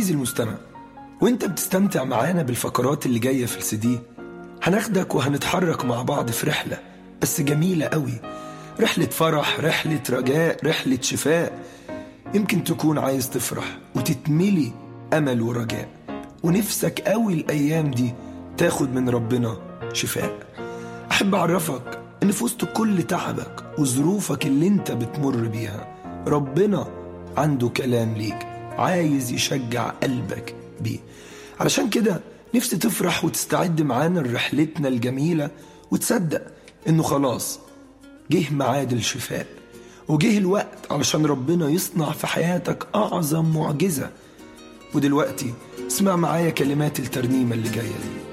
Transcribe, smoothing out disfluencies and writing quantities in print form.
عزيزي المستمع، وانت بتستمتع معانا بالفقرات اللي جاية في السي هناخدك وهنتحرك مع بعض في رحلة بس جميلة قوي، رحلة فرح، رحلة رجاء، رحلة شفاء. يمكن تكون عايز تفرح وتتملي أمل ورجاء، ونفسك قوي الأيام دي تاخد من ربنا شفاء. أحب أعرفك إن في وسط كل تعبك وظروفك اللي انت بتمر بيها، ربنا عنده كلام ليك عايز يشجع قلبك بيه. علشان كده نفسي تفرح وتستعد معانا لرحلتنا الجميلة، وتصدق إنه خلاص جه ميعاد الشفاء، وجه الوقت علشان ربنا يصنع في حياتك أعظم معجزة. ودلوقتي اسمع معايا كلمات الترنيمة اللي جاية دي.